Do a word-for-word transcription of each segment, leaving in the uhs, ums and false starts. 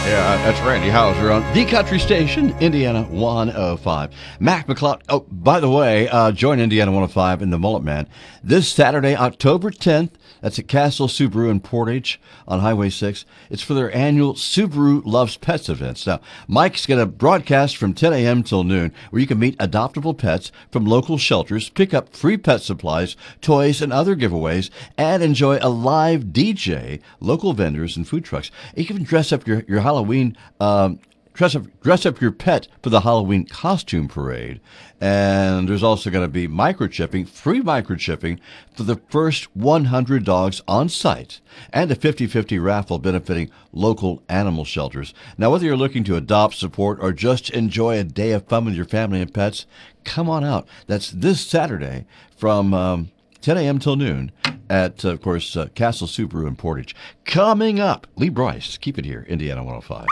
Yeah, that's Randy Hauser on the Country Station, Indiana one oh five. Mac McCloud. Oh, by the way, uh, join Indiana one oh five in the Mullet Man this Saturday, October tenth. That's at Castle Subaru in Portage on Highway six. It's for their annual Subaru Loves Pets events. Now, Mike's going to broadcast from ten a.m. till noon, where you can meet adoptable pets from local shelters, pick up free pet supplies, toys, and other giveaways, and enjoy a live D J, local vendors, and food trucks. You can dress up your, your Halloween um, Dress up, dress up your pet for the Halloween costume parade. And there's also going to be microchipping, free microchipping for the first one hundred dogs on site, and a fifty-fifty raffle benefiting local animal shelters. Now, whether you're looking to adopt, support, or just enjoy a day of fun with your family and pets, come on out. That's this Saturday from um, ten a.m. till noon at, uh, of course, uh, Castle Subaru in Portage. Coming up, Lee Bryce. Keep it here, Indiana one oh five.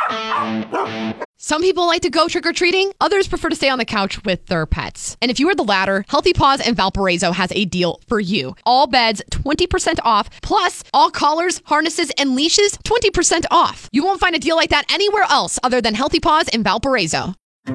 Some people like to go trick-or-treating. Others prefer to stay on the couch with their pets. And if you are the latter, Healthy Paws in Valparaiso has a deal for you. All beds, twenty percent off, plus all collars, harnesses, and leashes, twenty percent off. You won't find a deal like that anywhere else other than Healthy Paws in Valparaiso.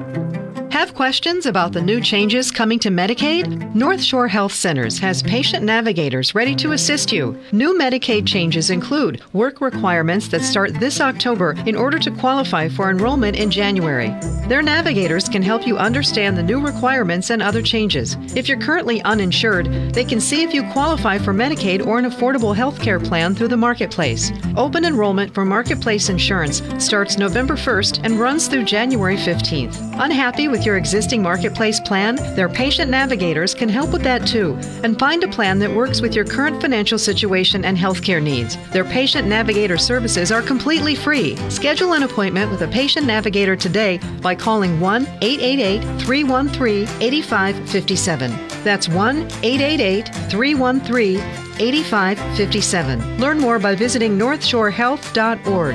Have questions about the new changes coming to Medicaid? North Shore Health Centers has patient navigators ready to assist you. New Medicaid changes include work requirements that start this October in order to qualify for enrollment in January. Their navigators can help you understand the new requirements and other changes. If you're currently uninsured, they can see if you qualify for Medicaid or an affordable health care plan through the Marketplace. Open enrollment for Marketplace insurance starts November first and runs through January fifteenth. Unhappy with your existing Marketplace plan? Their patient navigators can help with that too, and find a plan that works with your current financial situation and healthcare needs. Their patient navigator services are completely free. Schedule an appointment with a patient navigator today by calling one eight eight eight, three one three, eight five five seven. That's one eight eight eight, three one three, eight five five seven. Learn more by visiting north shore health dot org.